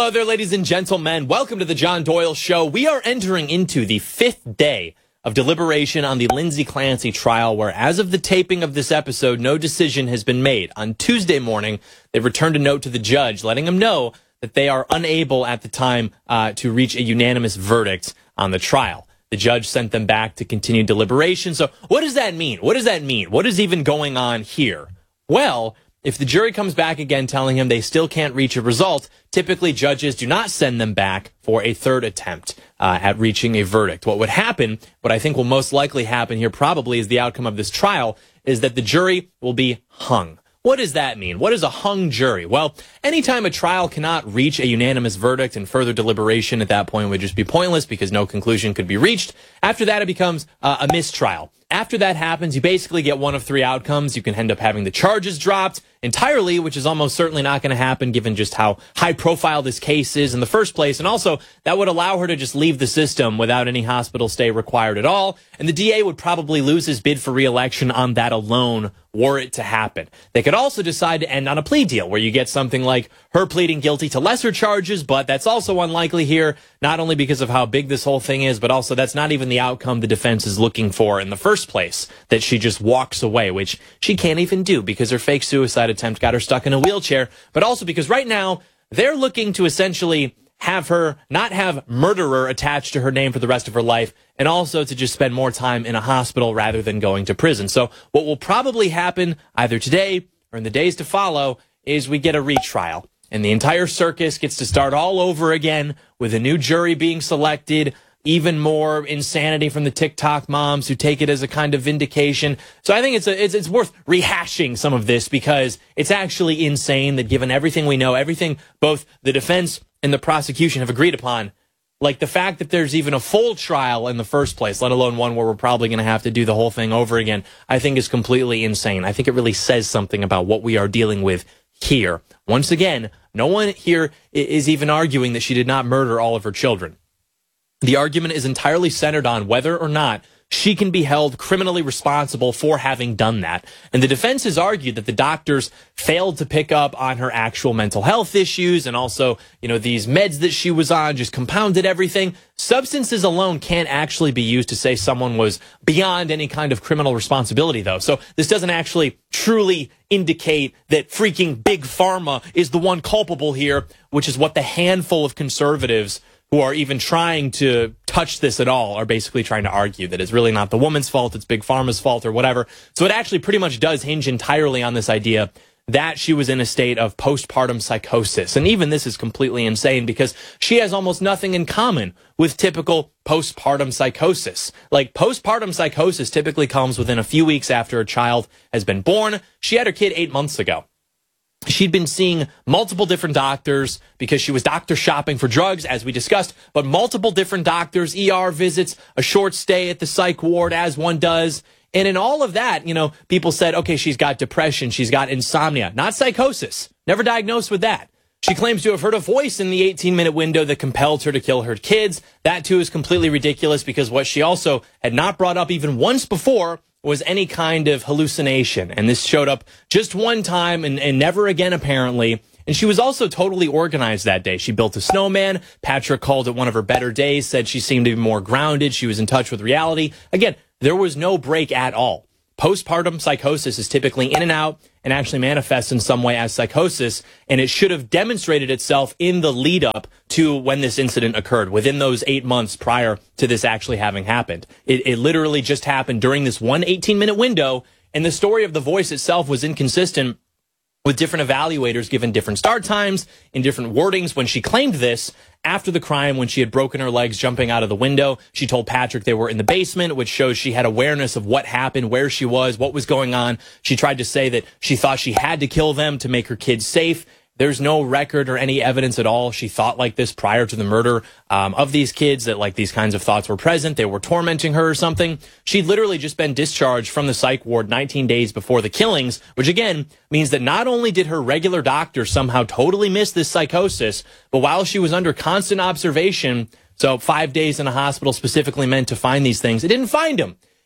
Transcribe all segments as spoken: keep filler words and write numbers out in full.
Hello there, ladies and gentlemen. Welcome to the John Doyle Show. We are entering into the fifth day of deliberation on the Lindsay Clancy trial, where as of the taping of this episode, no decision has been made. On Tuesday morning, they returned a note to the judge letting him know that they are unable at the time uh, to reach a unanimous verdict on the trial. The judge sent them back to continue deliberation. So what does that mean? What does that mean? What is even going on here? Well, if the jury comes back again telling him they still can't reach a result, typically judges do not send them back for a third attempt uh, at reaching a verdict. What would happen, what I think will most likely happen here probably is the outcome of this trial, is that the jury will be hung. What does that mean? What is a hung jury? Well, anytime a trial cannot reach a unanimous verdict and further deliberation at that point would just be pointless because no conclusion could be reached. After that, it becomes uh, a mistrial. After that happens, you basically get one of three outcomes. You can end up having the charges dropped entirely, which is almost certainly not going to happen given just how high profile this case is in the first place. And also, that would allow her to just leave the system without any hospital stay required at all. And the D A would probably lose his bid for re-election on that alone, were it to happen. They could also decide to end on a plea deal where you get something like her pleading guilty to lesser charges, but that's also unlikely here, not only because of how big this whole thing is, but also that's not even the outcome the defense is looking for in the first place, that she just walks away, which she can't even do because her fake suicide attempt got her stuck in a wheelchair, but also because right now they're looking to essentially have her not have murderer attached to her name for the rest of her life, and also to just spend more time in a hospital rather than going to prison. So what will probably happen either today or in the days to follow is we get a retrial, and the entire circus gets to start all over again with a new jury being selected, even more insanity from the TikTok moms who take it as a kind of vindication. So I think it's a, it's, it's worth rehashing some of this because it's actually insane that given everything we know, everything both the defense and the prosecution have agreed upon, like the fact that there's even a full trial in the first place, let alone one where we're probably going to have to do the whole thing over again, I think is completely insane. I think it really says something about what we are dealing with here. Once again, no one here is even arguing that she did not murder all of her children. The argument is entirely centered on whether or not she can be held criminally responsible for having done that. And the defense has argued that the doctors failed to pick up on her actual mental health issues and also, you know, these meds that she was on just compounded everything. Substances alone can't actually be used to say someone was beyond any kind of criminal responsibility, though. So this doesn't actually truly indicate that freaking Big Pharma is the one culpable here, which is what the handful of conservatives who are even trying to touch this at all are basically trying to argue that it's really not the woman's fault, it's Big Pharma's fault or whatever. So it actually pretty much does hinge entirely on this idea that she was in a state of postpartum psychosis. And even this is completely insane because she has almost nothing in common with typical postpartum psychosis. Like postpartum psychosis typically comes within a few weeks after a child has been born. She had her kid eight months ago. She'd been seeing multiple different doctors because she was doctor shopping for drugs, as we discussed, but multiple different doctors, E R visits, a short stay at the psych ward, as one does. And in all of that, you know, people said, okay, she's got depression, she's got insomnia, not psychosis, never diagnosed with that. She claims to have heard a voice in the eighteen-minute window that compelled her to kill her kids. That, too, is completely ridiculous because what she also had not brought up even once before was any kind of hallucination. And this showed up just one time and, and never again, apparently. And she was also totally organized that day. She built a snowman. Patrick called it one of her better days, said she seemed to be more grounded. She was in touch with reality. Again, there was no break at all. Postpartum psychosis is typically in and out and actually manifests in some way as psychosis, and it should have demonstrated itself in the lead up to when this incident occurred, within those eight months prior to this actually having happened. It, it literally just happened during this one eighteen-minute window, and the story of the voice itself was inconsistent with different evaluators given different start times and different wordings when she claimed this. After the crime, when she had broken her legs jumping out of the window, she told Patrick they were in the basement, which shows she had awareness of what happened, where she was, what was going on. She tried to say that she thought she had to kill them to make her kids safe. There's no record or any evidence at all she thought like this prior to the murder um, of these kids, that like these kinds of thoughts were present. They were tormenting her or something. She'd literally just been discharged from the psych ward nineteen days before the killings, which again means that not only did her regular doctor somehow totally miss this psychosis, but while she was under constant observation, so five days in a hospital specifically meant to find these things, it didn't find them.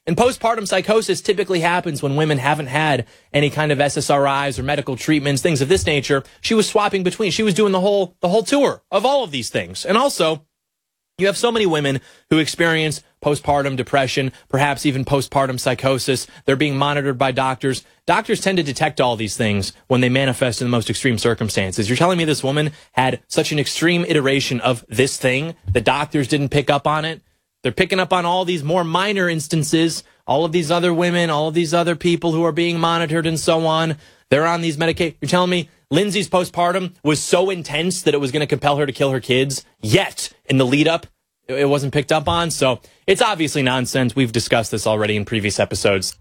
And postpartum psychosis typically happens when women haven't had any kind of S S R Is or medical treatments, things of this nature. She was swapping between. She was doing the whole the whole tour of all of these things. And also, you have so many women who experience postpartum depression, perhaps even postpartum psychosis. They're being monitored by doctors. Doctors tend to detect all these things when they manifest in the most extreme circumstances. You're telling me this woman had such an extreme iteration of this thing that doctors didn't pick up on it? They're picking up on all these more minor instances, all of these other women, all of these other people who are being monitored and so on. They're on these medications. You're telling me Lindsay's postpartum was so intense that it was going to compel her to kill her kids, yet in the lead up, it wasn't picked up on? So it's obviously nonsense. We've discussed this already in previous episodes.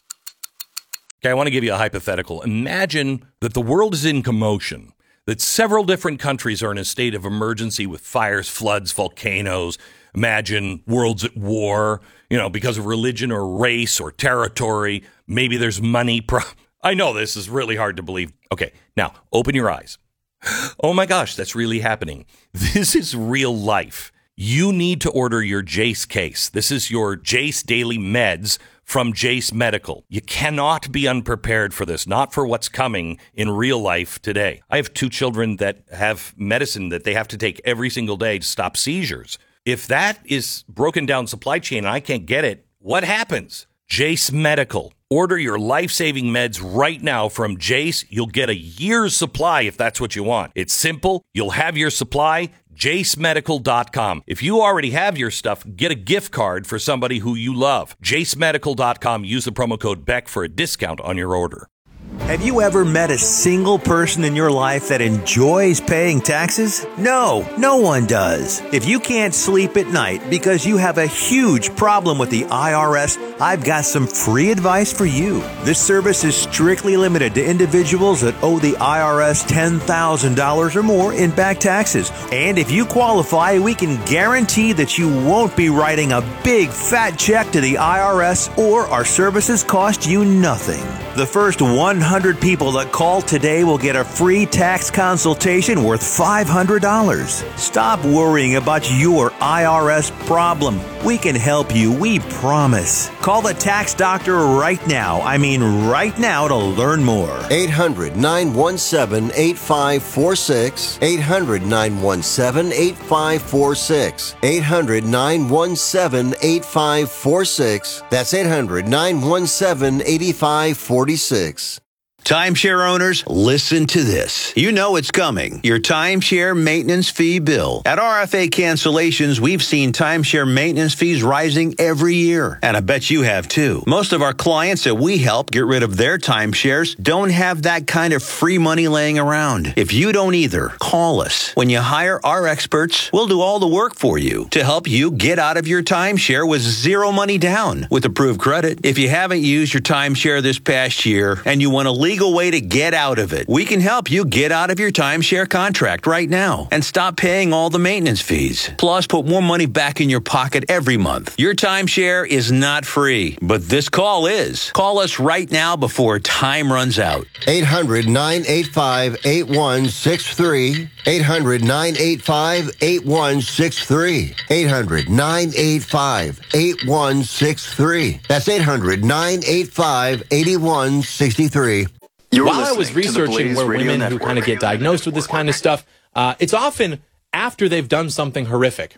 Okay, I want to give you a hypothetical. Imagine that the world is in commotion, that several different countries are in a state of emergency with fires, floods, volcanoes. Imagine worlds at war, you know, because of religion or race or territory. Maybe there's money. Pro- I know this is really hard to believe. Okay, now open your eyes. Oh my gosh, that's really happening. This is real life. You need to order your Jace case. This is your Jace Daily Meds from Jace Medical. You cannot be unprepared for this, not for what's coming in real life today. I have two children that have medicine that they have to take every single day to stop seizures. If that is broken down supply chain and I can't get it, what happens? Jace Medical. Order your life-saving meds right now from Jace. You'll get a year's supply if that's what you want. It's simple. You'll have your supply. jace medical dot com. If you already have your stuff, get a gift card for somebody who you love. jace medical dot com. Use the promo code Beck for a discount on your order. Have you ever met a single person in your life that enjoys paying taxes? No, no one does. If you can't sleep at night because you have a huge problem with the I R S, I've got some free advice for you. This service is strictly limited to individuals that owe the I R S ten thousand dollars or more in back taxes. And if you qualify, we can guarantee that you won't be writing a big fat check to the I R S, or our services cost you nothing. The first one hundred people that call today will get a free tax consultation worth five hundred dollars. Stop worrying about your I R S problem. We can help you, we promise. Call the tax doctor right now. I mean right now to learn more. eight hundred, nine one seven, eight five four six. eight hundred, nine one seven, eight five four six. eight hundred, nine one seven, eight five four six. That's eight hundred, nine one seven, eight five four six. Timeshare owners, listen to this. You know it's coming. Your timeshare maintenance fee bill. At R F A Cancellations, we've seen timeshare maintenance fees rising every year. And I bet you have too. Most of our clients that we help get rid of their timeshares don't have that kind of free money laying around. If you don't either, call us. When you hire our experts, we'll do all the work for you to help you get out of your timeshare with zero money down with approved credit. If you haven't used your timeshare this past year and you want to legal way to get out of it, we can help you get out of your timeshare contract right now and stop paying all the maintenance fees. Plus, put more money back in your pocket every month. Your timeshare is not free, but this call is. Call us right now before time runs out. eight hundred, nine eight five, eight one six three. eight hundred, nine eight five, eight one six three. eight hundred, nine eight five, eight one six three. That's eight hundred, nine eight five, eight one six three. You're While I was researching where women Network. who kind of get diagnosed with this kind of stuff, uh, it's often after they've done something horrific.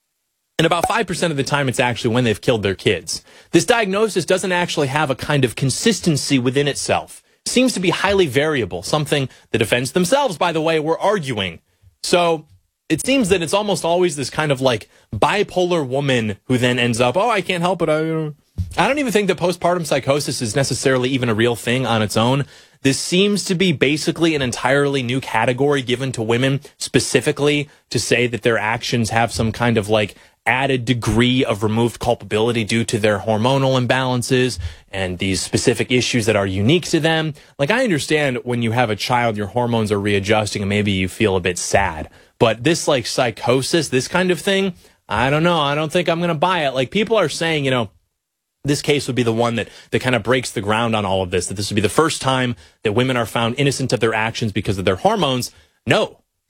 And about five percent of the time, it's actually when they've killed their kids. This diagnosis doesn't actually have a kind of consistency within itself. Seems to be highly variable, something the defense themselves, by the way, were arguing. So it seems that it's almost always this kind of like bipolar woman who then ends up, oh, I can't help it. I, I don't even think that postpartum psychosis is necessarily even a real thing on its own. This seems to be basically an entirely new category given to women specifically to say that their actions have some kind of like added degree of removed culpability due to their hormonal imbalances and these specific issues that are unique to them. Like, I understand when you have a child, your hormones are readjusting and maybe you feel a bit sad. But this like psychosis, this kind of thing, I don't know. I don't think I'm going to buy it. Like, people are saying, you know, this case would be the one that, that kind of breaks the ground on all of this, that this would be the first time that women are found innocent of their actions because of their hormones. No,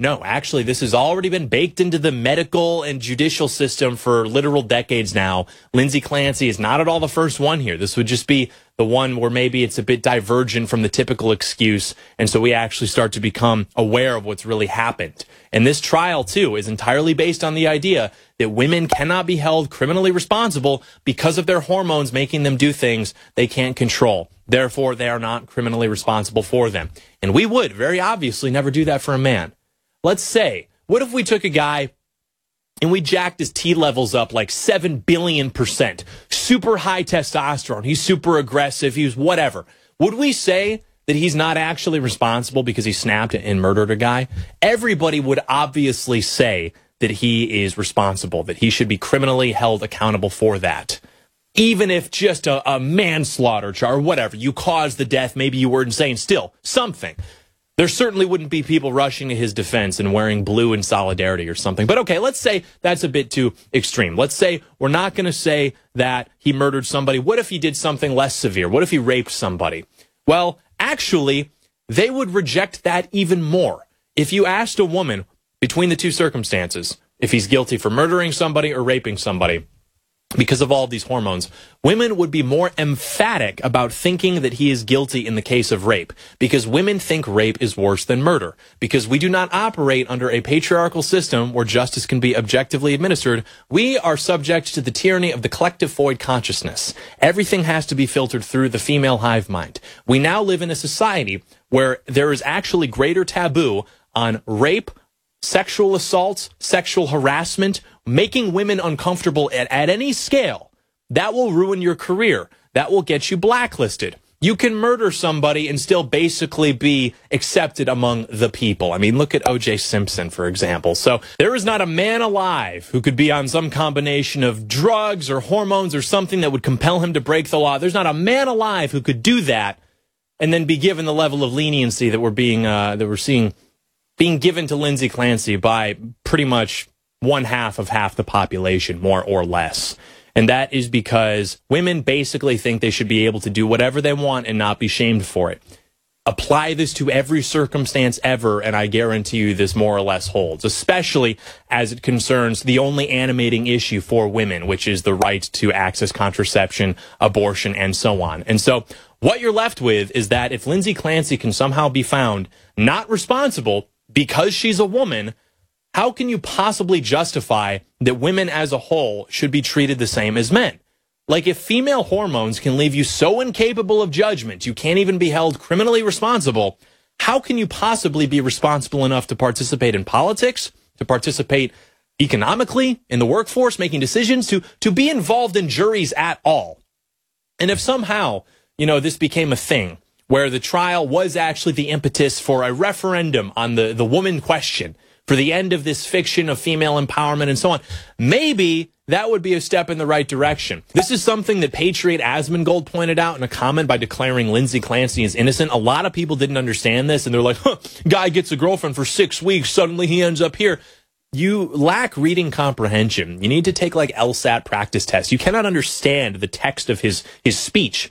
No, actually, this has already been baked into the medical and judicial system for literal decades now. Lindsay Clancy is not at all the first one here. This would just be the one where maybe it's a bit divergent from the typical excuse, and so we actually start to become aware of what's really happened. And this trial, too, is entirely based on the idea that women cannot be held criminally responsible because of their hormones making them do things they can't control. Therefore, they are not criminally responsible for them. And we would, very obviously, never do that for a man. Let's say, what if we took a guy and we jacked his T levels up like seven billion percent, super high testosterone, he's super aggressive, he's whatever. Would we say that he's not actually responsible because he snapped and murdered a guy? Everybody would obviously say that he is responsible, that he should be criminally held accountable for that. Even if just a, a manslaughter charge or whatever, you caused the death, maybe you were insane, still, something. There certainly wouldn't be people rushing to his defense and wearing blue in solidarity or something. But okay, let's say that's a bit too extreme. Let's say we're not going to say that he murdered somebody. What if he did something less severe? What if he raped somebody? Well, actually, they would reject that even more. If you asked a woman between the two circumstances, if he's guilty for murdering somebody or raping somebody, because of all of these hormones, women would be more emphatic about thinking that he is guilty in the case of rape, because women think rape is worse than murder, because we do not operate under a patriarchal system where justice can be objectively administered. We are subject to the tyranny of the collective void consciousness. Everything has to be filtered through the female hive mind. We now live in a society where there is actually greater taboo on rape, sexual assaults, sexual harassment, making women uncomfortable at, at any scale. That will ruin your career. That will get you blacklisted. You can murder somebody and still basically be accepted among the people. I mean, look at O J Simpson, for example. So there is not a man alive who could be on some combination of drugs or hormones or something that would compel him to break the law. There's not a man alive who could do that and then be given the level of leniency that we're being uh, that we're seeing being given to Lindsay Clancy by pretty much one half of half the population, more or less. And that is because women basically think they should be able to do whatever they want and not be shamed for it. Apply this to every circumstance ever, and I guarantee you this more or less holds, especially as it concerns the only animating issue for women, which is the right to access contraception, abortion, and so on. And so what you're left with is that if Lindsay Clancy can somehow be found not responsible because she's a woman, how can you possibly justify that women as a whole should be treated the same as men? Like, if female hormones can leave you so incapable of judgment, you can't even be held criminally responsible, how can you possibly be responsible enough to participate in politics, to participate economically in the workforce, making decisions, to, to be involved in juries at all? And if somehow, you know, this became a thing where the trial was actually the impetus for a referendum on the, the woman question, for the end of this fiction of female empowerment and so on, maybe that would be a step in the right direction. This is something that Patriot Asmongold pointed out in a comment by declaring Lindsay Clancy is innocent. A lot of people didn't understand this, and they're like, huh, guy gets a girlfriend for six weeks, suddenly he ends up here. You lack reading comprehension. You need to take like LSAT practice tests. You cannot understand the text of his, his speech.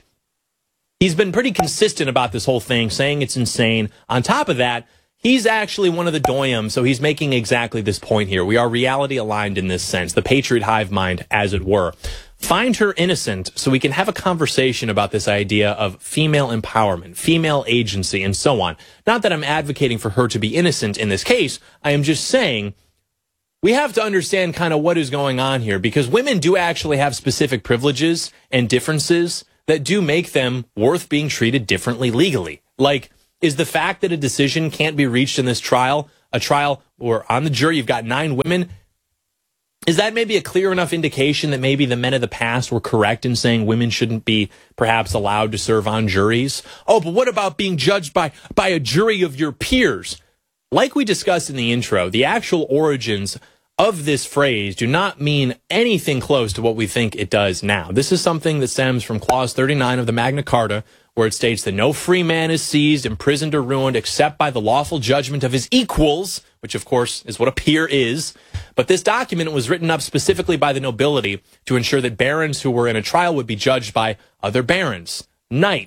He's been pretty consistent about this whole thing, saying it's insane. On top of that, he's actually one of the doyums, so he's making exactly this point here. We are reality aligned in this sense, the Patriot hive mind, as it were. Find her innocent so we can have a conversation about this idea of female empowerment, female agency, and so on. Not that I'm advocating for her to be innocent in this case. I am just saying we have to understand kind of what is going on here, because women do actually have specific privileges and differences that do make them worth being treated differently legally. Like, is the fact that a decision can't be reached in this trial, a trial where on the jury you've got nine women, is that maybe a clear enough indication that maybe the men of the past were correct in saying women shouldn't be perhaps allowed to serve on juries? Oh, but what about being judged by, by a jury of your peers? Like we discussed in the intro, the actual origins of this phrase do not mean anything close to what we think it does now. This is something that stems from Clause thirty-nine of the Magna Carta, where it states that no free man is seized, imprisoned, or ruined except by the lawful judgment of his equals, which, of course, is what a peer is. But this document was written up specifically by the nobility to ensure that barons who were in a trial would be judged by other barons, knights,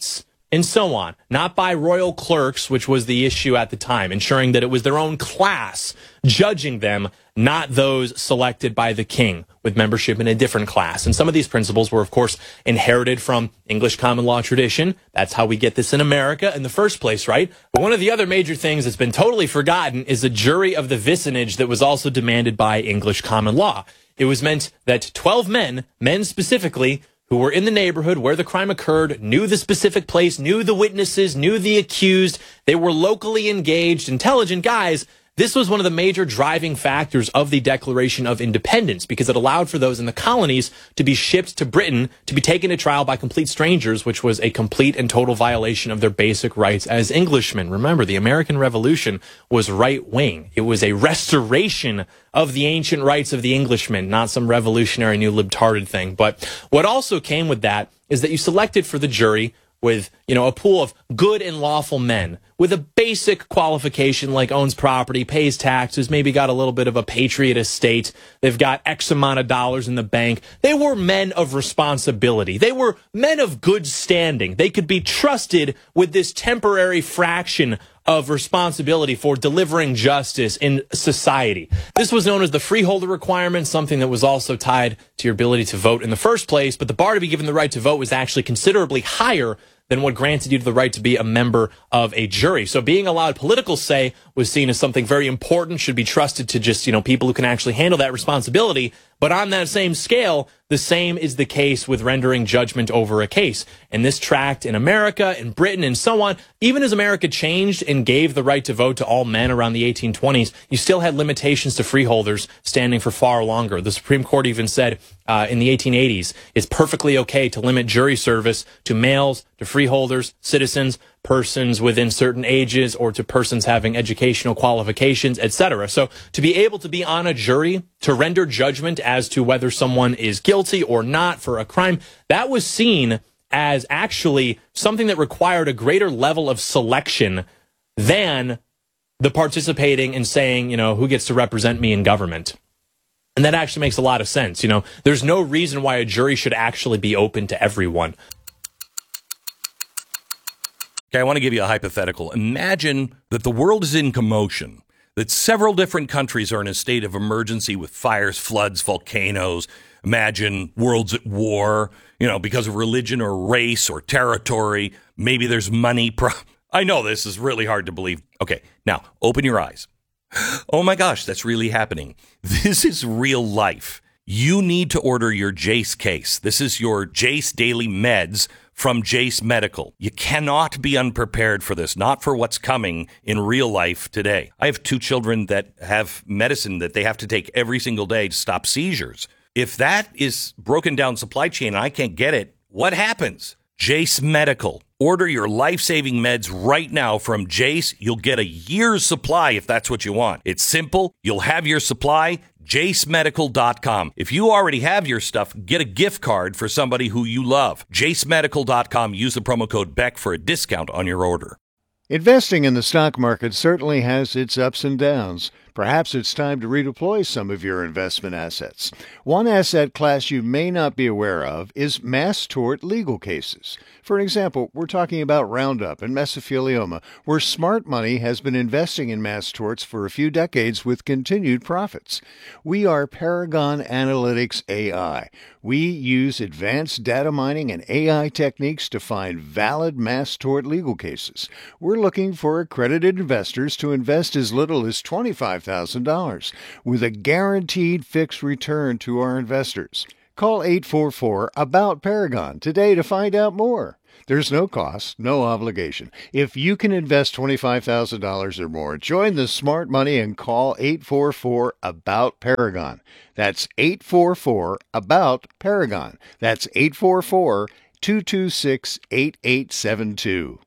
and so on, not by royal clerks, which was the issue at the time, ensuring that it was their own class judging them, not those selected by the king with membership in a different class. And some of these principles were, of course, inherited from English common law tradition. That's how we get this in America in the first place, right? But one of the other major things that's been totally forgotten is a jury of the vicinage that was also demanded by English common law. It was meant that twelve men, men specifically, who were in the neighborhood where the crime occurred, knew the specific place, knew the witnesses, knew the accused. They were locally engaged, intelligent guys. This was one of the major driving factors of the Declaration of Independence because it allowed for those in the colonies to be shipped to Britain to be taken to trial by complete strangers, which was a complete and total violation of their basic rights as Englishmen. Remember, the American Revolution was right-wing. It was a restoration of the ancient rights of the Englishmen, not some revolutionary new libtarded thing. But what also came with that is that you selected for the jury with, you know, a pool of good and lawful men with a basic qualification like owns property, pays taxes, maybe got a little bit of a patriot estate. They've got X amount of dollars in the bank. They were men of responsibility. They were men of good standing. They could be trusted with this temporary fraction of responsibility for delivering justice in society. This was known as the freeholder requirement, something that was also tied to your ability to vote in the first place. But the bar to be given the right to vote was actually considerably higher than what granted you the right to be a member of a jury. So being allowed political say was seen as something very important, should be trusted to just, you know, people who can actually handle that responsibility. But on that same scale, the same is the case with rendering judgment over a case. And this tracked in America, in Britain, and so on. Even as America changed and gave the right to vote to all men around the eighteen twenties, you still had limitations to freeholders standing for far longer. The Supreme Court even said uh, in the eighteen eighties, it's perfectly okay to limit jury service to males, to freeholders, citizens, persons within certain ages, or to persons having educational qualifications, et cetera. So to be able to be on a jury to render judgment as to whether someone is guilty or not for a crime, that was seen as actually something that required a greater level of selection than the participating and saying, you know, who gets to represent me in government. And that actually makes a lot of sense. You know, there's no reason why a jury should actually be open to everyone. Okay, I want to give you a hypothetical. Imagine that the world is in commotion, that several different countries are in a state of emergency with fires, floods, volcanoes. Imagine world's at war, you know, because of religion or race or territory. Maybe there's money. Pro- I know this is really hard to believe. Okay, now open your eyes. Oh my gosh, that's really happening. This is real life. You need to order your Jace case. This is your Jace Daily Meds from Jace Medical. You cannot be unprepared for this, not for what's coming in real life today. I have two children that have medicine that they have to take every single day to stop seizures. If that is broken down supply chain and I can't get it, what happens? Jace Medical. Order your life-saving meds right now from Jace. You'll get a year's supply if that's what you want. It's simple. You'll have your supply. Jace Medical dot com. If you already have your stuff, get a gift card for somebody who you love. Jace Medical dot com. Use the promo code Beck for a discount on your order. Investing in the stock market certainly has its ups and downs. Perhaps it's time to redeploy some of your investment assets. One asset class you may not be aware of is mass tort legal cases. For example, we're talking about Roundup and mesothelioma, where smart money has been investing in mass torts for a few decades with continued profits. We are Paragon Analytics A I. We use advanced data mining and A I techniques to find valid mass tort legal cases. We're looking for accredited investors to invest as little as twenty-five thousand dollars with a guaranteed fixed return to our investors. Call eight four four, A B O U T, Paragon today to find out more. There's no cost, no obligation. If you can invest twenty-five thousand dollars or more, join the smart money and call eight four four, A B O U T, Paragon. That's eight four four, A B O U T, Paragon. That's eight four four, two two six, eight eight seven two.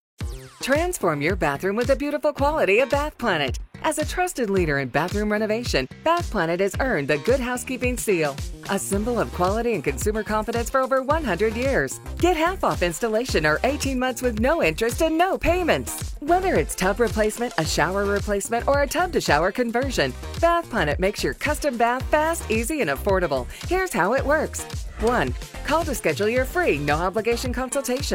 Transform your bathroom with the beautiful quality of Bath Planet. As a trusted leader in bathroom renovation, Bath Planet has earned the Good Housekeeping seal, a symbol of quality and consumer confidence for over one hundred years. Get half off installation or eighteen months with no interest and no payments. Whether it's tub replacement, a shower replacement, or a tub-to-shower conversion, Bath Planet makes your custom bath fast, easy, and affordable. Here's how it works. one. Call to schedule your free, no-obligation consultation.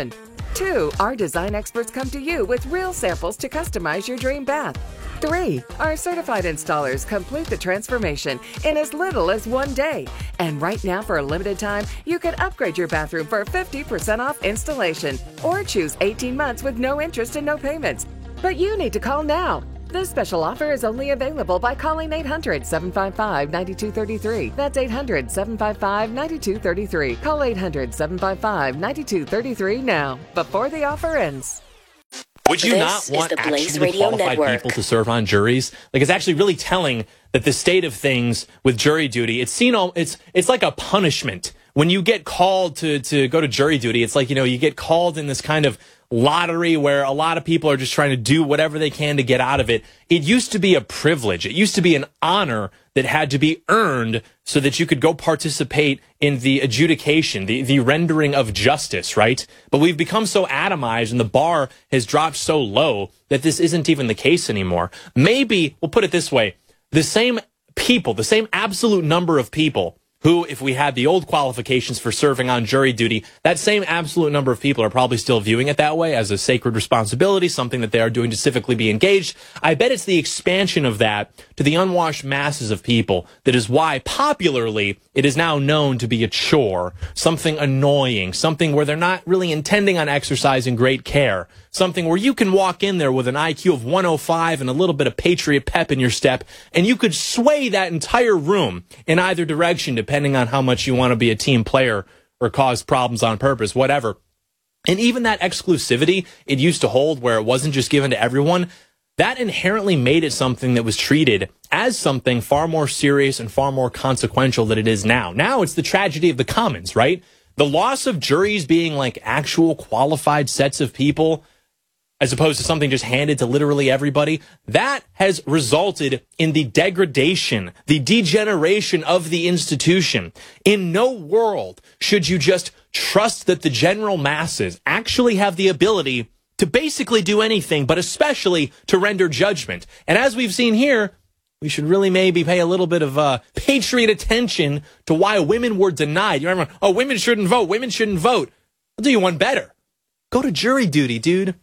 Two, our design experts come to you with real samples to customize your dream bath. Three, our certified installers complete the transformation in as little as one day. And right now, for a limited time, you can upgrade your bathroom for fifty percent off installation or choose eighteen months with no interest and no payments. But you need to call now. This special offer is only available by calling eight hundred, seven five five, nine two three three. That's eight hundred, seven five five, nine two three three. Call eight hundred, seven five five, nine two three three now, before the offer ends. Would you This not want is the Blaze actually Radio qualified Network. people to serve on juries? Like, it's actually really telling that the state of things with jury duty, it's seen all, it's it's like a punishment. When you get called to to go to jury duty, it's like, you know, you get called in this kind of lottery where a lot of people are just trying to do whatever they can to get out of it. It used to be a privilege. It used to be an honor that had to be earned so that you could go participate in the adjudication, the, the rendering of justice, right? But we've become so atomized and the bar has dropped so low that this isn't even the case anymore. Maybe, we'll put it this way, the same people, the same absolute number of people who, if we had the old qualifications for serving on jury duty, that same absolute number of people are probably still viewing it that way as a sacred responsibility, something that they are doing to civically be engaged. I bet it's the expansion of that to the unwashed masses of people that is why popularly it is now known to be a chore, something annoying, something where they're not really intending on exercising great care, something where you can walk in there with an I Q of one oh five and a little bit of patriot pep in your step, and you could sway that entire room in either direction, depending on how much you want to be a team player or cause problems on purpose, whatever. And even that exclusivity it used to hold, where it wasn't just given to everyone, that inherently made it something that was treated as something far more serious and far more consequential than it is now. Now it's the tragedy of the commons, right? The loss of juries being like actual qualified sets of people, as opposed to something just handed to literally everybody, that has resulted in the degradation, the degeneration of the institution. In no world should you just trust that the general masses actually have the ability to basically do anything, but especially to render judgment. And as we've seen here, we should really maybe pay a little bit of uh, patriot attention to why women were denied. You remember, oh, women shouldn't vote, women shouldn't vote. I'll do you one better. Go to jury duty, dude.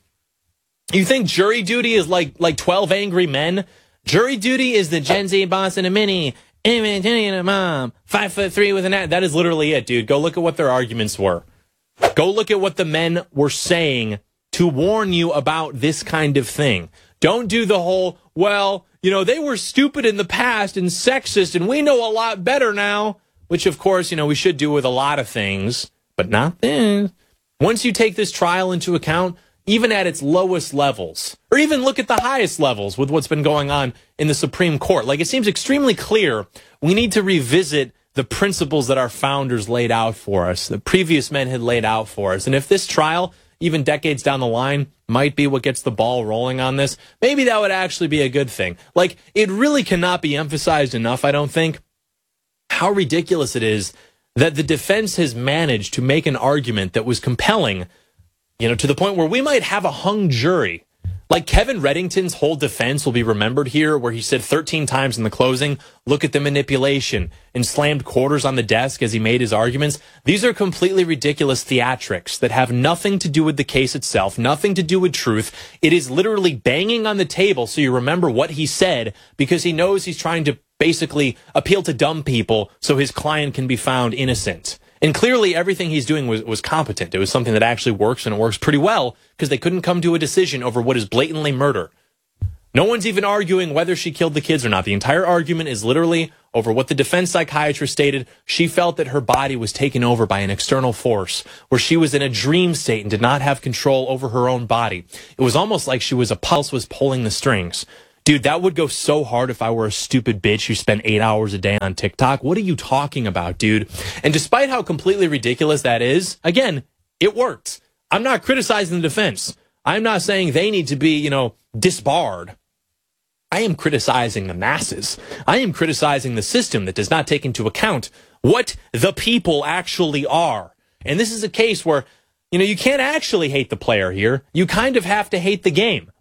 You think jury duty is like like twelve Angry Men? Jury duty is the Gen Z boss in a mini, mom, five foot three with an ad. That is literally it, dude. Go look at what their arguments were. Go look at what the men were saying to warn you about this kind of thing. Don't do the whole, well, you know, they were stupid in the past and sexist, and we know a lot better now, which, of course, you know, we should do with a lot of things, but not this. Once you take this trial into account, even at its lowest levels, or even look at the highest levels with what's been going on in the Supreme Court, like, it seems extremely clear we need to revisit the principles that our founders laid out for us, the previous men had laid out for us. And if this trial, even decades down the line, might be what gets the ball rolling on this, maybe that would actually be a good thing. Like, it really cannot be emphasized enough, I don't think, how ridiculous it is that the defense has managed to make an argument that was compelling, you know, to the point where we might have a hung jury. Like, Kevin Reddington's whole defense will be remembered here, where he said thirteen times in the closing, look at the manipulation, and slammed quarters on the desk as he made his arguments. These are completely ridiculous theatrics that have nothing to do with the case itself, nothing to do with truth. It is literally banging on the table so you remember what he said, because he knows he's trying to basically appeal to dumb people so his client can be found innocent. And clearly everything he's doing was, was competent. It was something that actually works, and it works pretty well, because they couldn't come to a decision over what is blatantly murder. No one's even arguing whether she killed the kids or not. The entire argument is literally over what the defense psychiatrist stated. She felt that her body was taken over by an external force, where she was in a dream state and did not have control over her own body. It was almost like she was a pulse was pulling the strings. Dude, that would go so hard if I were a stupid bitch who spent eight hours a day on TikTok. What are you talking about, dude? And despite how completely ridiculous that is, again, it worked. I'm not criticizing the defense. I'm not saying they need to be, you know, disbarred. I am criticizing the masses. I am criticizing the system that does not take into account what the people actually are. And this is a case where, you know, you can't actually hate the player here. You kind of have to hate the game.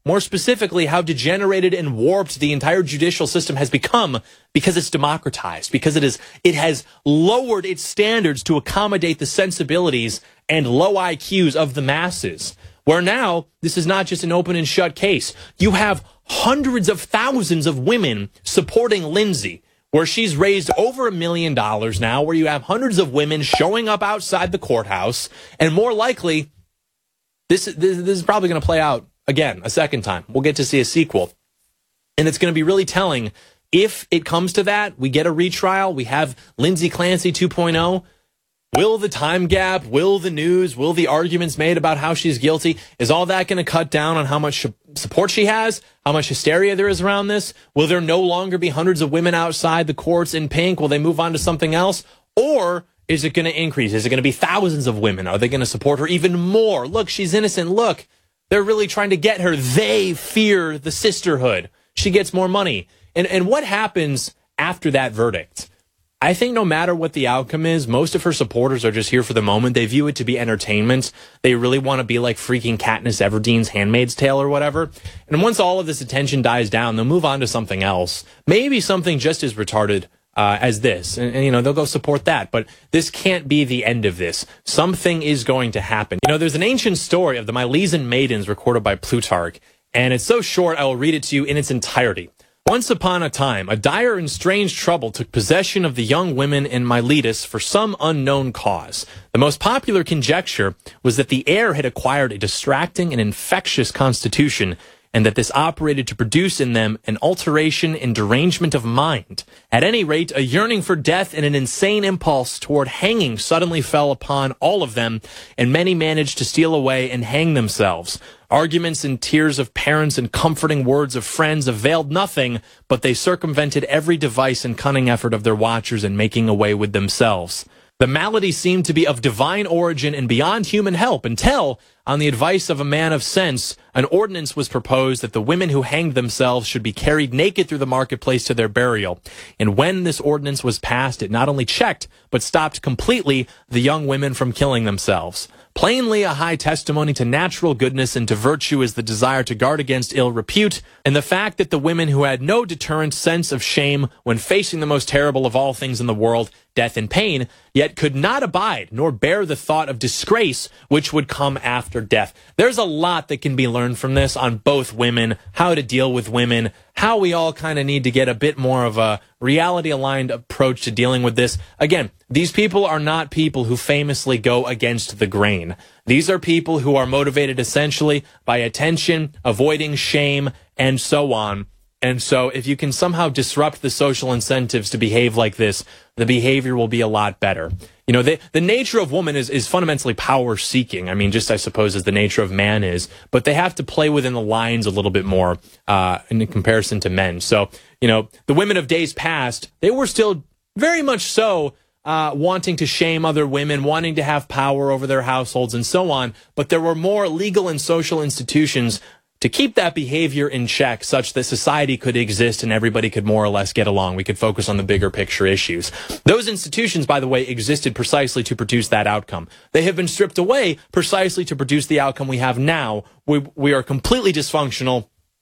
more specifically, how degenerated and warped the entire judicial system has become because it's democratized, because it is it has lowered its standards to accommodate the sensibilities and low I Qs of the masses. Where now, this is not just an open and shut case. You have hundreds of thousands of women supporting Lindsay, where she's raised over a million dollars now, where you have hundreds of women showing up outside the courthouse, and more likely, this, this, this is probably going to play out again, a second time. We'll get to see a sequel. And it's going to be really telling. If it comes to that, we get a retrial, we have Lindsay Clancy two point oh. Will the time gap, will the news, will the arguments made about how she's guilty, is all that going to cut down on how much support she has, how much hysteria there is around this? Will there no longer be hundreds of women outside the courts in pink? Will they move on to something else? Or is it going to increase? Is it going to be thousands of women? Are they going to support her even more? Look, she's innocent. Look, they're really trying to get her. They fear the sisterhood. She gets more money. And, and what happens after that verdict? I think no matter what the outcome is, most of her supporters are just here for the moment. They view it to be entertainment. They really want to be like freaking Katniss Everdeen's Handmaid's Tale or whatever. And once all of this attention dies down, they'll move on to something else. Maybe something just as retarded uh, as this. And, and, you know, they'll go support that. But this can't be the end of this. Something is going to happen. You know, there's an ancient story of the Milesian maidens recorded by Plutarch. And it's so short, I will read it to you in its entirety. Once upon a time, a dire and strange trouble took possession of the young women in Miletus for some unknown cause. The most popular conjecture was that the air had acquired a distracting and infectious constitution, and that this operated to produce in them an alteration and derangement of mind. At any rate, a yearning for death and an insane impulse toward hanging suddenly fell upon all of them, and many managed to steal away and hang themselves. Arguments and tears of parents and comforting words of friends availed nothing, but they circumvented every device and cunning effort of their watchers in making away with themselves. The malady seemed to be of divine origin and beyond human help until, on the advice of a man of sense, an ordinance was proposed that the women who hanged themselves should be carried naked through the marketplace to their burial. And when this ordinance was passed, it not only checked, but stopped completely the young women from killing themselves. Plainly a high testimony to natural goodness and to virtue is the desire to guard against ill repute, and the fact that the women who had no deterrent sense of shame when facing the most terrible of all things in the world, death and pain, yet could not abide nor bear the thought of disgrace which would come after death. There's a lot that can be learned from this on both women, how to deal with women, how we all kind of need to get a bit more of a reality-aligned approach to dealing with this. Again, these people are not people who famously go against the grain. These are people who are motivated essentially by attention, avoiding shame, and so on. And so if you can somehow disrupt the social incentives to behave like this, the behavior will be a lot better. You know, the, the nature of woman is, is fundamentally power-seeking. I mean, just I suppose as the nature of man is. But they have to play within the lines a little bit more uh, in comparison to men. So, you know, the women of days past, they were still very much so uh, wanting to shame other women, wanting to have power over their households and so on. But there were more legal and social institutions to keep that behavior in check such that society could exist and everybody could more or less get along. We could focus on the bigger picture issues. Those institutions, by the way, existed precisely to produce that outcome. They have been stripped away precisely to produce the outcome we have now. We, we are completely dysfunctional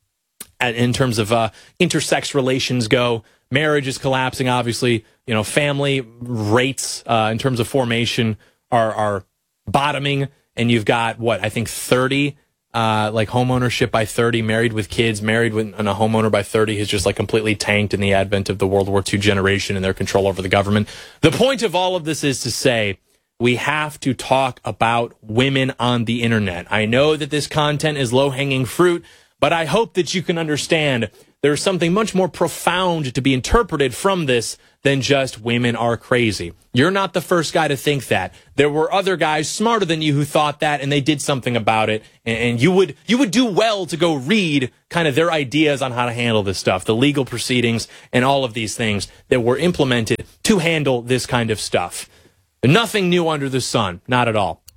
in terms of uh, intersex relations go. Marriage is collapsing, obviously. You know, family rates uh, in terms of formation are, are bottoming. And you've got, what, I think thirty Uh, like home ownership by thirty, married with kids, married with and a homeowner by thirty has just like completely tanked in the advent of the World War Two generation and their control over the government. The point of all of this is to say we have to talk about women on the internet. I know that this content is low-hanging fruit, but I hope that you can understand there's something much more profound to be interpreted from this than just women are crazy. You're not the first guy to think that. There were other guys smarter than you who thought that, and they did something about it. And you would you would do well to go read kind of their ideas on how to handle this stuff, the legal proceedings and all of these things that were implemented to handle this kind of stuff. Nothing new under the sun, not at all.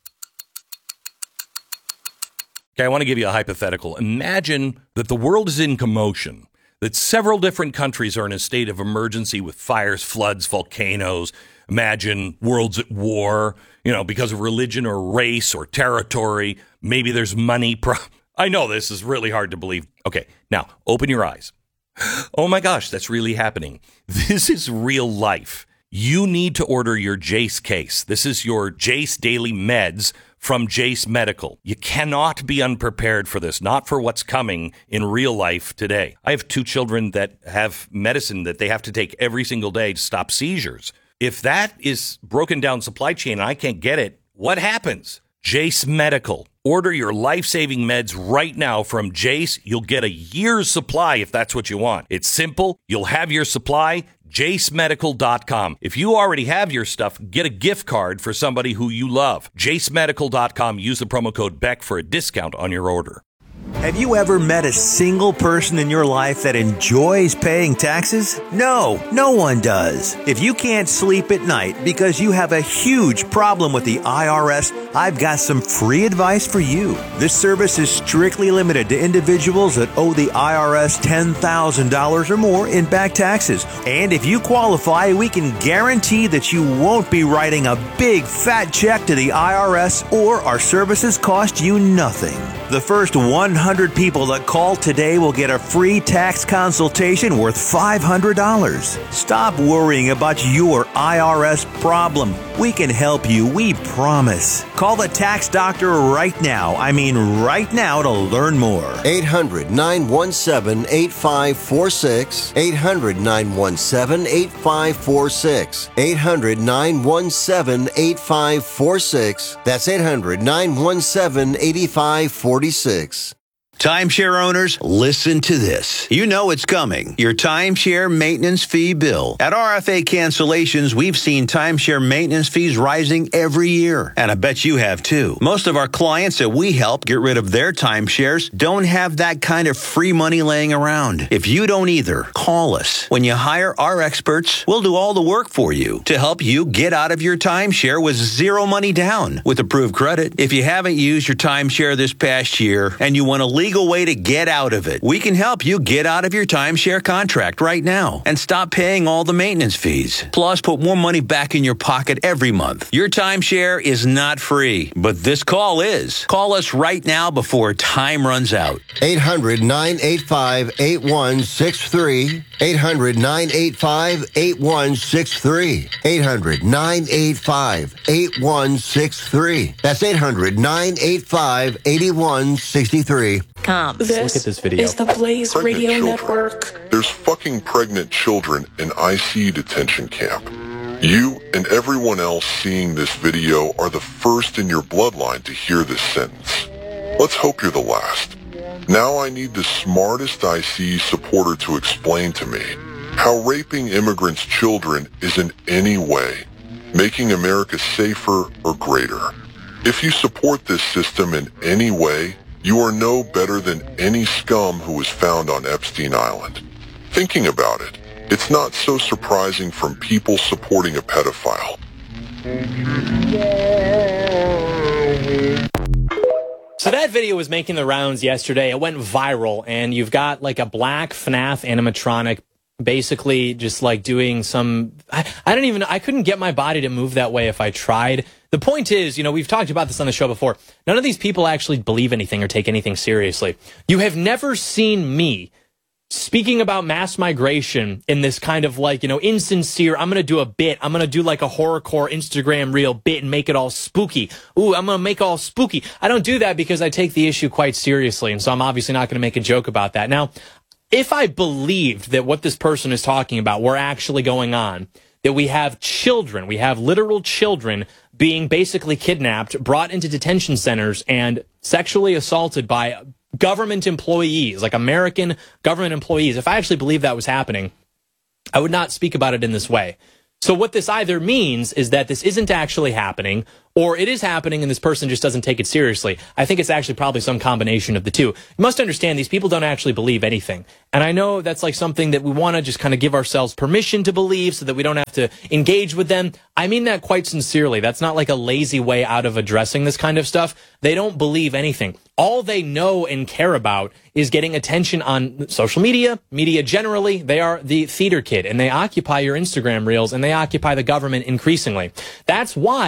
Okay, I want to give you a hypothetical. Imagine that the world is in commotion, that several different countries are in a state of emergency with fires, floods, volcanoes. Imagine worlds at war, you know, because of religion or race or territory. Maybe there's money pro- I know this is really hard to believe. Okay, now open your eyes. Oh my gosh, that's really happening. This is real life. You need to order your Jase case. This is your Jase Daily Meds from Jase Medical. You cannot be unprepared for this, not for what's coming in real life today. I have two children that have medicine that they have to take every single day to stop seizures. If that is broken down supply chain and I can't get it, what happens? Jase Medical. Order your life-saving meds right now from Jase. You'll get a year's supply if that's what you want. It's simple. You'll have your supply. Jase Medical dot com. If you already have your stuff, get a gift card for somebody who you love. Jase Medical dot com. Use the promo code Beck for a discount on your order. Have you ever met a single person in your life that enjoys paying taxes? No, no one does. If you can't sleep at night because you have a huge problem with the I R S, I've got some free advice for you. This service is strictly limited to individuals that owe the I R S ten thousand dollars or more in back taxes. And if you qualify, we can guarantee that you won't be writing a big fat check to the I R S, or our services cost you nothing. The first one hundred people that call today will get a free tax consultation worth five hundred dollars. Stop worrying about your I R S problem. We can help you, we promise. Call the tax doctor right now. I mean right now to learn more. eight hundred, nine one seven, eight five four six. eight hundred, nine one seven, eight five four six. eight hundred, nine one seven, eight five four six. That's eight hundred, nine one seven, eight five four six. Timeshare owners, listen to this. You know it's coming. Your timeshare maintenance fee bill. At R F A Cancellations, we've seen timeshare maintenance fees rising every year. And I bet you have too. Most of our clients that we help get rid of their timeshares don't have that kind of free money laying around. If you don't either, call us. When you hire our experts, we'll do all the work for you to help you get out of your timeshare with zero money down with approved credit. If you haven't used your timeshare this past year and you want to legal way to get out of it, we can help you get out of your timeshare contract right now and stop paying all the maintenance fees. Plus, put more money back in your pocket every month. Your timeshare is not free, but this call is. Call us right now before time runs out. eight hundred, nine eight five, eight one six three. eight hundred, nine eight five, eight one six three. eight hundred, nine eight five, eight one six three. That's eight hundred, nine eight five, eight one six three. Com. Let's look at this video. Is the Blaze Pregnant Radio children. Network. There's fucking pregnant children in I C U detention camp. You and everyone else seeing this video are the first in your bloodline to hear this sentence. Let's hope you're the last. Now I need the smartest I C U supporter to explain to me how raping immigrants' children is in any way making America safer or greater. If you support this system in any way, you are no better than any scum who was found on Epstein Island. Thinking about it, it's not so surprising from people supporting a pedophile. So that video was making the rounds yesterday. It went viral, and you've got like a black FNAF animatronic basically just like doing some, I, I don't even, I couldn't get my body to move that way if I tried. The point is, you know, we've talked about this on the show before. None of these people actually believe anything or take anything seriously. You have never seen me speaking about mass migration in this kind of like, you know, insincere, I'm going to do a bit. I'm going to do like a horrorcore Instagram reel bit and make it all spooky. Ooh, I'm going to make it all spooky. I don't do that because I take the issue quite seriously. And so I'm obviously not going to make a joke about that. Now, if I believed that what this person is talking about were actually going on, that we have children, we have literal children being basically kidnapped, brought into detention centers, and sexually assaulted by government employees, like American government employees, if I actually believed that was happening, I would not speak about it in this way. So what this either means is that this isn't actually happening, or it is happening and this person just doesn't take it seriously. I think it's actually probably some combination of the two. You must understand these people don't actually believe anything. And I know that's like something that we want to just kind of give ourselves permission to believe so that we don't have to engage with them. I mean that quite sincerely. That's not like a lazy way out of addressing this kind of stuff. They don't believe anything. All they know and care about is getting attention on social media, media generally. They are the theater kid, and they occupy your Instagram reels, and they occupy the government increasingly. That's why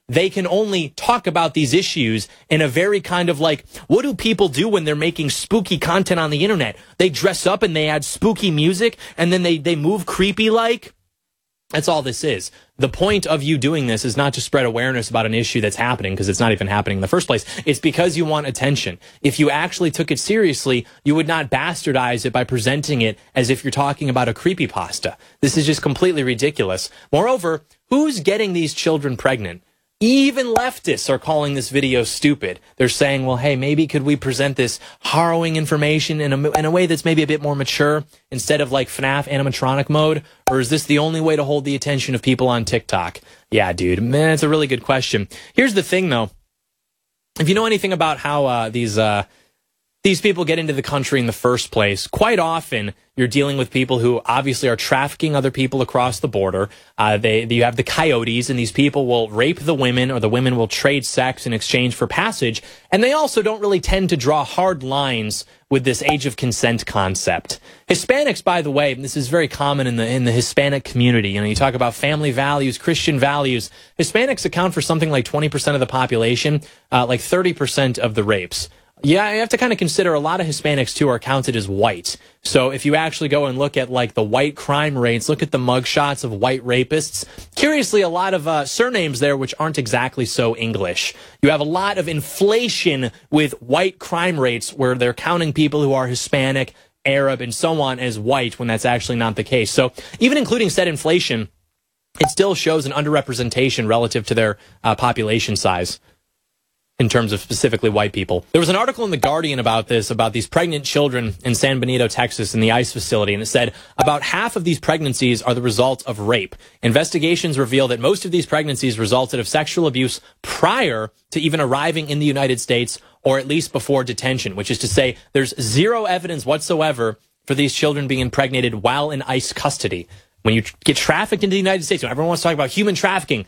they can only talk about these issues in a very kind of like, what do people do when they're making spooky content on the internet? They dress up and they add spooky music and then they, they move creepy like. That's all this is. The point of you doing this is not to spread awareness about an issue that's happening, because it's not even happening in the first place. It's because you want attention. If you actually took it seriously, you would not bastardize it by presenting it as if you're talking about a creepypasta. This is just completely ridiculous. Moreover, who's getting these children pregnant? Even leftists are calling this video stupid. They're saying, well, hey, maybe could we present this harrowing information in a, in a way that's maybe a bit more mature instead of like F NAF animatronic mode? Or is this the only way to hold the attention of people on TikTok? Yeah, dude, man, it's a really good question. Here's the thing, though. If you know anything about how uh, these uh, these people get into the country in the first place, quite often you're dealing with people who obviously are trafficking other people across the border. Uh, they, you have the coyotes, and these people will rape the women, or the women will trade sex in exchange for passage. And they also don't really tend to draw hard lines with this age of consent concept. Hispanics, by the way, and this is very common in the in the Hispanic community. You know, you talk about family values, Christian values. Hispanics account for something like twenty percent of the population, uh, like thirty percent of the rapes. Yeah, you have to kind of consider a lot of Hispanics, too, are counted as white. So if you actually go and look at, like, the white crime rates, look at the mugshots of white rapists, curiously, a lot of uh, surnames there which aren't exactly so English. You have a lot of inflation with white crime rates where they're counting people who are Hispanic, Arab, and so on as white when that's actually not the case. So even including said inflation, it still shows an underrepresentation relative to their uh, population size in terms of specifically white people. There was an article in The Guardian about this, about these pregnant children in San Benito, Texas, in the ICE facility, and it said about half of these pregnancies are the result of rape. Investigations reveal that most of these pregnancies resulted of sexual abuse prior to even arriving in the United States, or at least before detention, which is to say there's zero evidence whatsoever for these children being impregnated while in ICE custody. When you get trafficked into the United States, when everyone wants to talk about human trafficking,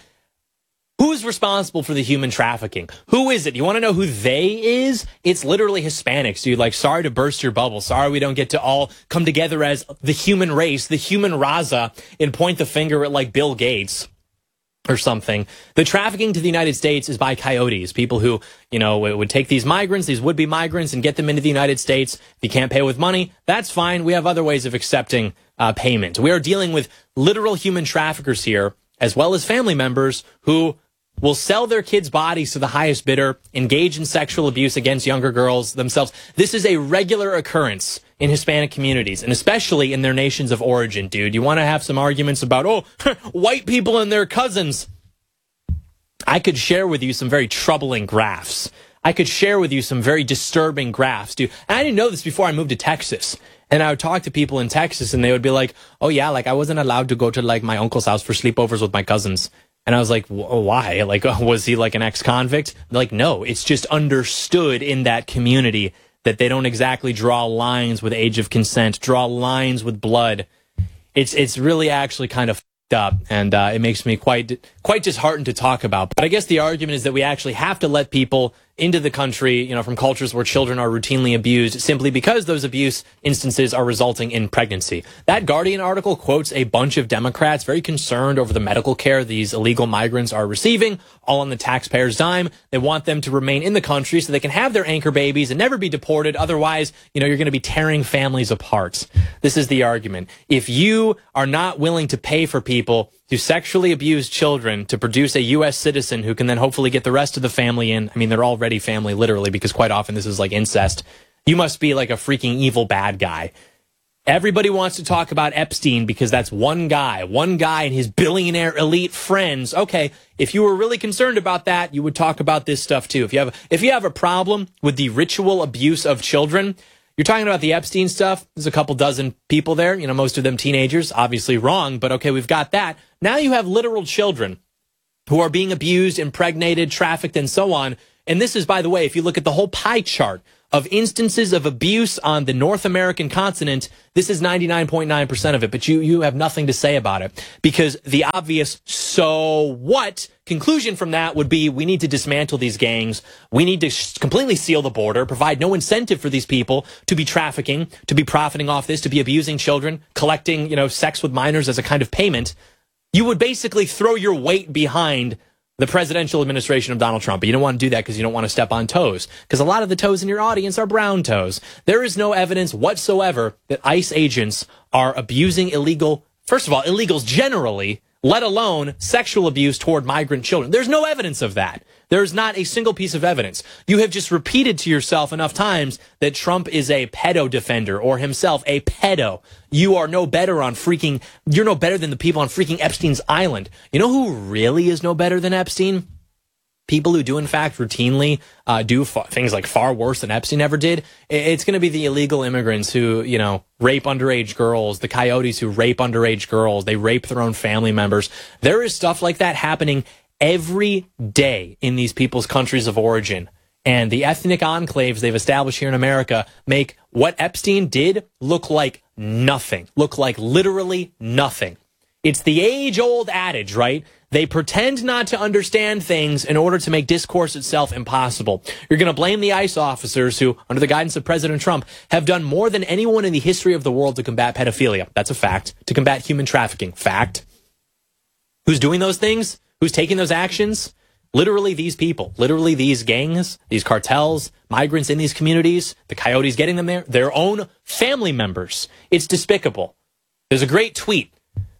who's responsible for the human trafficking? Who is it? You want to know who they is? It's literally Hispanics, dude. Like, sorry to burst your bubble. Sorry we don't get to all come together as the human race, the human raza, and point the finger at, like, Bill Gates or something. The trafficking to the United States is by coyotes, people who, you know, would take these migrants, these would-be migrants, and get them into the United States. If you can't pay with money, that's fine. We have other ways of accepting uh, payment. We are dealing with literal human traffickers here, as well as family members who will sell their kids' bodies to the highest bidder, engage in sexual abuse against younger girls themselves. This is a regular occurrence in Hispanic communities, and especially in their nations of origin, dude. You want to have some arguments about, oh, white people and their cousins. I could share with you some very troubling graphs. I could share with you some very disturbing graphs, dude. And I didn't know this before I moved to Texas. And I would talk to people in Texas, and they would be like, oh, yeah, like I wasn't allowed to go to like my uncle's house for sleepovers with my cousins. And I was like, why? Like, was he like an ex-convict? Like, no, it's just understood in that community that they don't exactly draw lines with age of consent, draw lines with blood. It's it's really actually kind of f***ed up, and uh, it makes me quite quite disheartened to talk about. But I guess the argument is that we actually have to let people into the country, you know, from cultures where children are routinely abused simply because those abuse instances are resulting in pregnancy. That Guardian article quotes a bunch of Democrats very concerned over the medical care these illegal migrants are receiving, all on the taxpayers' dime. They want them to remain in the country so they can have their anchor babies and never be deported. Otherwise, you know, you're going to be tearing families apart. This is the argument. If you are not willing to pay for people to sexually abuse children to produce a U S citizen who can then hopefully get the rest of the family in. I mean, they're already family, literally, because quite often this is like incest. You must be like a freaking evil bad guy. Everybody wants to talk about Epstein because that's one guy, one guy and his billionaire elite friends. Okay, if you were really concerned about that, you would talk about this stuff too. If you have, if you have a problem with the ritual abuse of children, you're talking about the Epstein stuff. There's a couple dozen people there, you know, most of them teenagers, obviously wrong, but okay, we've got that. Now you have literal children who are being abused, impregnated, trafficked, and so on. And this is, by the way, if you look at the whole pie chart of instances of abuse on the North American continent, this is ninety-nine point nine percent of it, but you, you have nothing to say about it because the obvious so what conclusion from that would be we need to dismantle these gangs. We need to sh- completely seal the border, provide no incentive for these people to be trafficking, to be profiting off this, to be abusing children, collecting, you know, sex with minors as a kind of payment. You would basically throw your weight behind the presidential administration of Donald Trump. But you don't want to do that because you don't want to step on toes, because a lot of the toes in your audience are brown toes. There is no evidence whatsoever that ICE agents are abusing illegal, first of all, illegals generally, let alone sexual abuse toward migrant children. There's no evidence of that. There's not a single piece of evidence. You have just repeated to yourself enough times that Trump is a pedo defender or himself a pedo. You are no better on freaking, you're no better than the people on freaking Epstein's Island. You know who really is no better than Epstein? People who do, in fact, routinely uh, do fa- things like far worse than Epstein ever did. It's going to be the illegal immigrants who, you know, rape underage girls, the coyotes who rape underage girls. They rape their own family members. There is stuff like that happening every day in these people's countries of origin. And the ethnic enclaves they've established here in America make what Epstein did look like nothing, look like literally nothing. It's the age-old adage, right? They pretend not to understand things in order to make discourse itself impossible. You're going to blame the ICE officers who, under the guidance of President Trump, have done more than anyone in the history of the world to combat pedophilia. That's a fact. To combat human trafficking. Fact. Who's doing those things? Who's taking those actions? Literally these people. Literally these gangs, these cartels, migrants in these communities, the coyotes getting them there, their own family members. It's despicable. There's a great tweet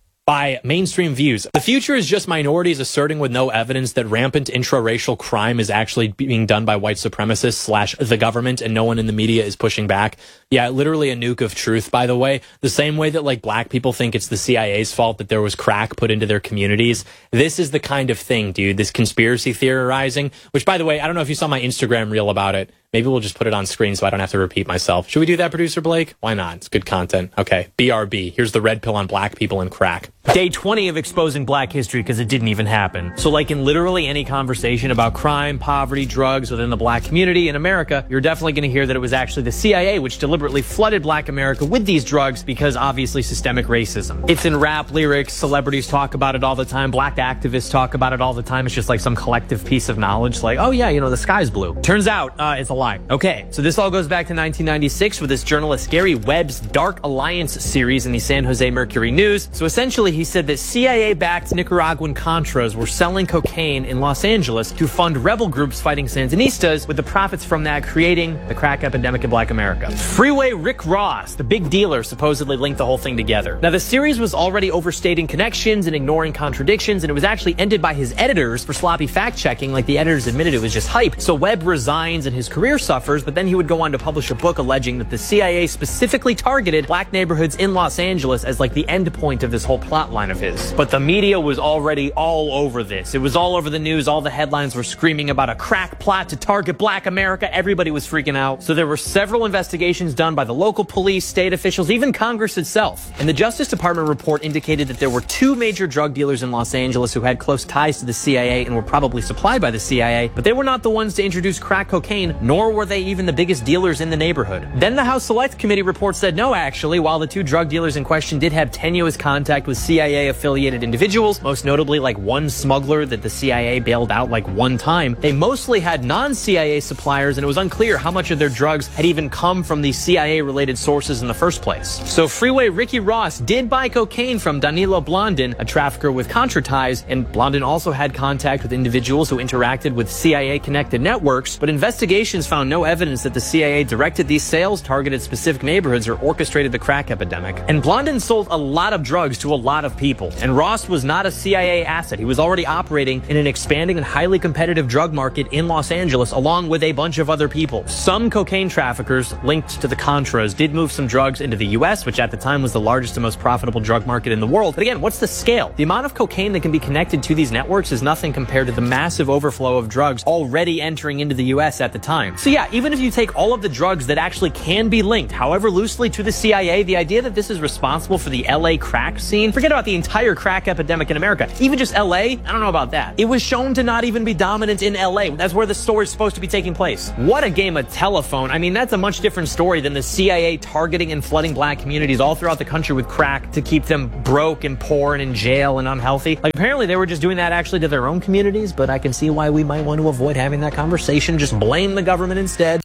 by Mainstream Views. The future is just minorities asserting with no evidence that rampant intraracial crime is actually being done by white supremacists slash the government, and no one in the media is pushing back. Yeah, literally a nuke of truth, by the way. The same way that, like, black people think it's the C I A's fault that there was crack put into their communities. This is the kind of thing, dude, this conspiracy theorizing, which, by the way, I don't know if you saw my Instagram reel about it. Maybe we'll just put it on screen so I don't have to repeat myself. Should we do that, Producer Blake? Why not? It's good content. Okay, B R B. Here's the red pill on black people and crack. Day twenty of exposing black history because it didn't even happen. So like in literally any conversation about crime, poverty, drugs within the black community in America, you're definitely going to hear that it was actually the C I A which deliberately flooded black America with these drugs because obviously systemic racism. It's in rap lyrics, celebrities talk about it all the time, black activists talk about it all the time. It's just like some collective piece of knowledge like, oh yeah, you know, the sky's blue. Turns out uh, it's a lie. Okay, so this all goes back to nineteen ninety-six with this journalist Gary Webb's Dark Alliance series in the San Jose Mercury News. So essentially he said that C I A-backed Nicaraguan Contras were selling cocaine in Los Angeles to fund rebel groups fighting Sandinistas, with the profits from that creating the crack epidemic in black America. Freeway Rick Ross, the big dealer, supposedly linked the whole thing together. Now the series was already overstating connections and ignoring contradictions, and it was actually ended by his editors for sloppy fact-checking. Like the editors admitted it was just hype. So Webb resigns and his career suffers, but then he would go on to publish a book alleging that the C I A specifically targeted black neighborhoods in Los Angeles as like the end point of this whole plot line of his. But the media was already all over this. It was all over the news. All the headlines were screaming about a crack plot to target black America. Everybody was freaking out. So there were several investigations done by the local police, state officials, even Congress itself. And the Justice Department report indicated that there were two major drug dealers in Los Angeles who had close ties to the C I A and were probably supplied by the C I A, but they were not the ones to introduce crack cocaine, nor were they even the biggest dealers in the neighborhood. Then the House Select Committee report said no, actually, while the two drug dealers in question did have tenuous contact with C I A-affiliated individuals, most notably like one smuggler that the C I A bailed out like one time, they mostly had non-C I A suppliers, and it was unclear how much of their drugs had even come from these C I A-related sources in the first place. So Freeway Ricky Ross did buy cocaine from Danilo Blondin, a trafficker with Contra ties, and Blondin also had contact with individuals who interacted with C I A-connected networks, but investigations found no evidence that the C I A directed these sales, targeted specific neighborhoods, or orchestrated the crack epidemic. And Blondin sold a lot of drugs to a lot of people, and Ross was not a C I A asset. He was already operating in an expanding and highly competitive drug market in Los Angeles, along with a bunch of other people. Some cocaine traffickers linked to the Contras did move some drugs into the U S, which at the time was the largest and most profitable drug market in the world. But again, what's the scale? The amount of cocaine that can be connected to these networks is nothing compared to the massive overflow of drugs already entering into the U S at the time. So yeah, even if you take all of the drugs that actually can be linked, however loosely, to the C I A, the idea that this is responsible for the L A crack scene, forget about the entire crack epidemic in America. Even just L A, I don't know about that. It was shown to not even be dominant in L A. That's where the story is supposed to be taking place. What a game of telephone. I mean, that's a much different story than the C I A targeting and flooding black communities all throughout the country with crack to keep them broke and poor and in jail and unhealthy. Like, apparently they were just doing that actually to their own communities, but I can see why we might want to avoid having that conversation. Just blame the government instead.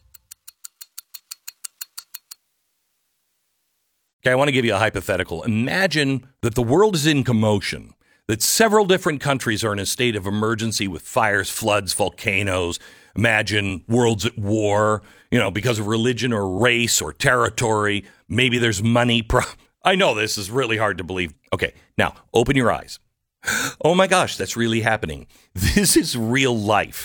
Okay, I want to give you a hypothetical. Imagine that the world is in commotion, that several different countries are in a state of emergency with fires, floods, volcanoes. Imagine worlds at war, you know, because of religion or race or territory. Maybe there's money. Pro- I know this is really hard to believe. Okay, now open your eyes. Oh my gosh, that's really happening. This is real life.